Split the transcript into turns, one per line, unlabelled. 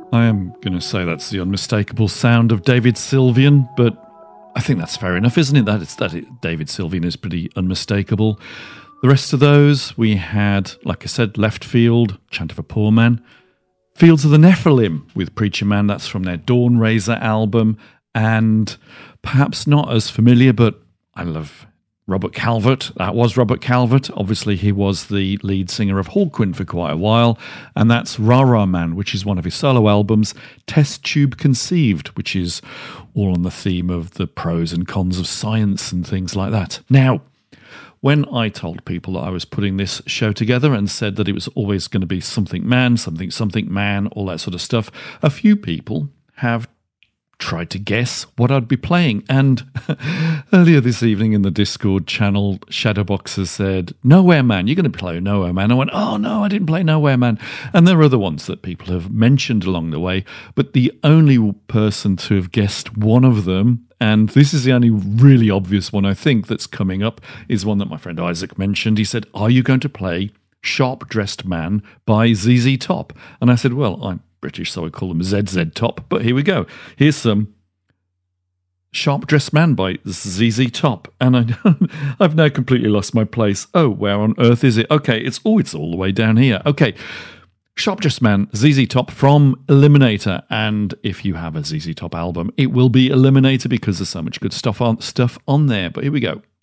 I am going to say that's the unmistakable sound of David Sylvian, but I think that's fair enough, isn't it? David Sylvian is pretty unmistakable. The rest of those, we had, like I said, Left Field, Chant of a Poor Man, Fields of the Nephilim with Preacher Man, that's from their Dawn Raiser album, and perhaps not as familiar, but I love Robert Calvert. That was Robert Calvert. Obviously, he was the lead singer of Hawkwind for quite a while, and that's Ra Ra Man, which is one of his solo albums, Test Tube Conceived, which is all on the theme of the pros and cons of science and things like that. Now, when I told people that I was putting this show together and said that it was always going to be something man, something man, all that sort of stuff, a few people have tried to guess what I'd be playing. And earlier this evening in the Discord channel, Shadowboxer said, Nowhere Man, you're going to play Nowhere Man. I went, oh no, I didn't play Nowhere Man. And there are other ones that people have mentioned along the way, but the only person to have guessed one of them, and this is the only really obvious one I think that's coming up, is one that my friend Isaac mentioned. He said, are you going to play Sharp Dressed Man by ZZ Top? And I said, well, I'm British, so I call them ZZ Top, but here we go. Here's some Sharp Dressed Man by ZZ Top, and I've now completely lost my place. Oh, where on earth is it? Okay, it's all the way down here. Okay, Sharp Dressed Man, ZZ Top from Eliminator, and if you have a ZZ Top album, it will be Eliminator because there's so much good stuff on there, but here we go.